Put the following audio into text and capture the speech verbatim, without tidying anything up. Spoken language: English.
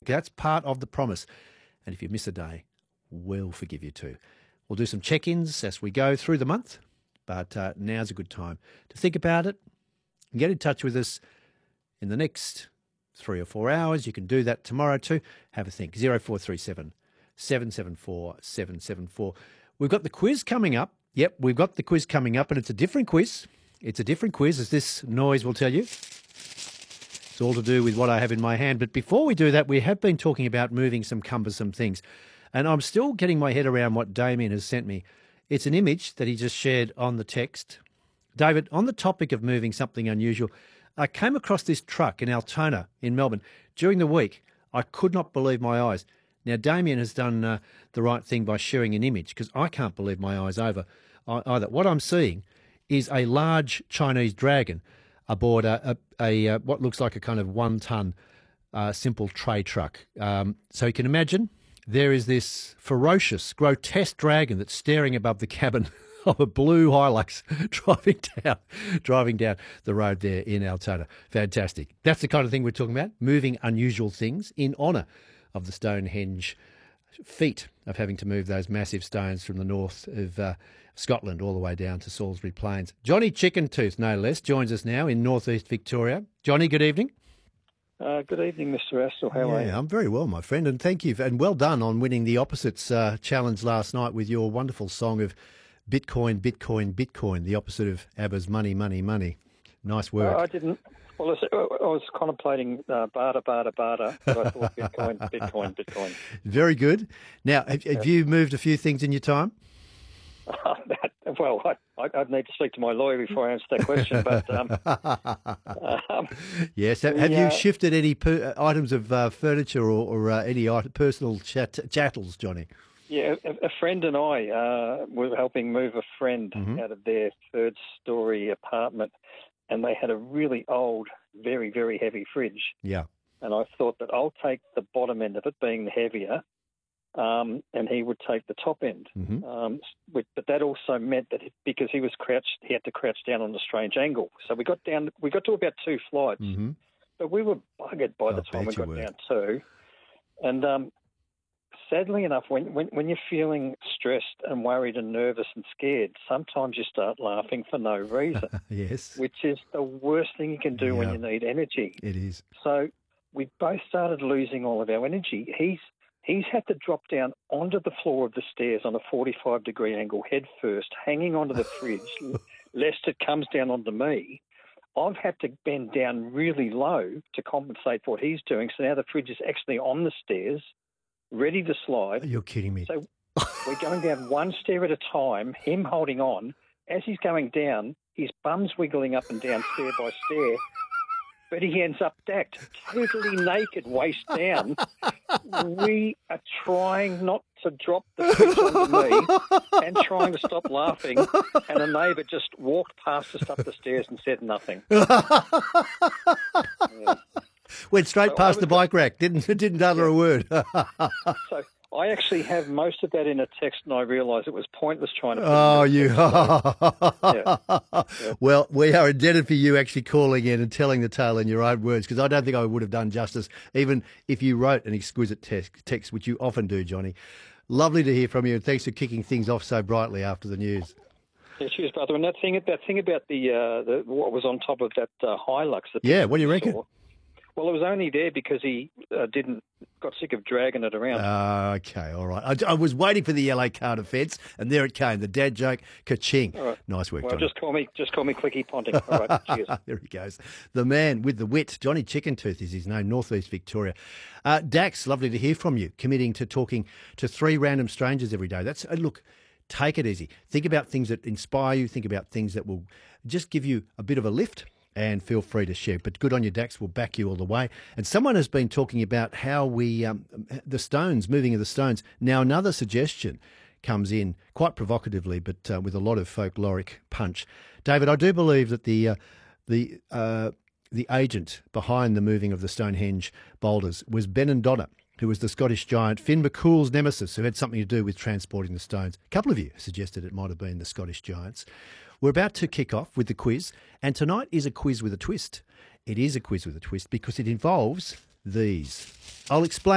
That's part of the promise. And if you miss a day, we'll forgive you too. We'll do some check-ins as we go through the month, but uh, now's a good time to think about it and get in touch with us in the next three or four hours. You can do that tomorrow too. Have a think. zero four three seven, seven seven four, seven seven four. We've got the quiz coming up. Yep, we've got the quiz coming up, and it's a different quiz. It's a different quiz, as this noise will tell you. It's all to do with what I have in my hand. But before we do that, we have been talking about moving some cumbersome things. And I'm still getting my head around what Damien has sent me. It's an image that he just shared on the text. David, on the topic of moving something unusual, I came across this truck in Altona in Melbourne during the week. I could not believe my eyes. Now, Damien has done uh, the right thing by sharing an image, because I can't believe my eyes over either. What I'm seeing is a large Chinese dragon aboard a, a, a, a what looks like a kind of one-ton uh, simple tray truck. Um, so you can imagine there is this ferocious, grotesque dragon that's staring above the cabin of a blue Hilux driving down, driving down the road there in Altona. Fantastic. That's the kind of thing we're talking about, moving unusual things in honour of the Stonehenge feat of having to move those massive stones from the north of uh, Scotland all the way down to Salisbury Plains. Johnny Chickentooth, no less, joins us now in northeast Victoria. Johnny, good evening. Uh, good evening, Mister Astle. How yeah, are you? I'm very well, my friend, and thank you. And well done on winning the Opposites uh, challenge last night with your wonderful song of Bitcoin, Bitcoin, Bitcoin, the opposite of ABBA's Money, Money, Money. Nice work. Uh, I didn't. Well, I was contemplating uh, barter, barter, barter, but I thought Bitcoin, Bitcoin, Bitcoin. Very good. Now, have, have you moved a few things in your time? Uh, that, well, I, I'd need to speak to my lawyer before I answer that question. But um, um, yes, have, have yeah. you shifted any per, items of uh, furniture or, or uh, any personal chat, chattels, Johnny? Yeah, a, a friend and I uh, were helping move a friend mm-hmm. out of their third-story apartment, and they had a really old, very, very heavy fridge. Yeah. And I thought that I'll take the bottom end of it, being the heavier, um, and he would take the top end. Mm-hmm. Um, but that also meant that it, because he was crouched, he had to crouch down on a strange angle. So we got down, we got to about two flights, mm-hmm. but we were buggered by the I time we got were. down two. And um, sadly enough, when, when when you're feeling stressed and worried and nervous and scared, sometimes you start laughing for no reason. Yes. Which is the worst thing you can do yeah. when you need energy. It is. So we both started losing all of our energy. He's he's had to drop down onto the floor of the stairs on a forty-five degree angle head first, hanging onto the fridge, lest it comes down onto me. I've had to bend down really low to compensate for what he's doing. So now the fridge is actually on the stairs, ready to slide. You're kidding me. So we're going down one stair at a time, him holding on. As he's going down, his bum's wiggling up and down stair by stair, but he ends up decked, totally naked, waist down. We are trying not to drop the fridge onto me and trying to stop laughing, and a neighbour just walked past us up the stairs and said nothing. Yeah. Went straight so past the bike rack, didn't didn't utter yeah. a word. So I actually have most of that in a text, and I realised it was pointless trying to put Oh, it in you. text, so, yeah. Yeah. Well, we are indebted for you actually calling in and telling the tale in your own words, because I don't think I would have done justice, even if you wrote an exquisite text, text, which you often do, Johnny. Lovely to hear from you, and thanks for kicking things off so brightly after the news. Yeah, cheers, brother. And that thing, that thing about the, uh, the what was on top of that uh, Hilux. That yeah, what do you reckon? Saw, well, it was only there because he uh, didn't got sick of dragging it around. Uh, okay, all right. I, I was waiting for the yellow card offence, and there it came. The dad joke, ka-ching. All right. Nice work, well, Johnny. just call me, just call me Clicky Ponting. All right, cheers. There he goes. The man with the wit, Johnny Chickentooth is his name, Northeast Victoria. Uh, Dax, lovely to hear from you, committing to talking to three random strangers every day. That's uh, look, take it easy. Think about things that inspire you. Think about things that will just give you a bit of a lift. And feel free to share. But good on you, Dax. We'll back you all the way. And someone has been talking about how we, um, the Stones, moving of the Stones. Now, another suggestion comes in quite provocatively, but uh, with a lot of folkloric punch. David, I do believe that the uh, the uh, the agent behind the moving of the Stonehenge boulders was Ben and Donna, who was the Scottish giant Finn McCool's nemesis, who had something to do with transporting the stones. A couple of you suggested it might have been the Scottish giants. We're about to kick off with the quiz, and tonight is a quiz with a twist. It is a quiz with a twist because it involves these. I'll explain.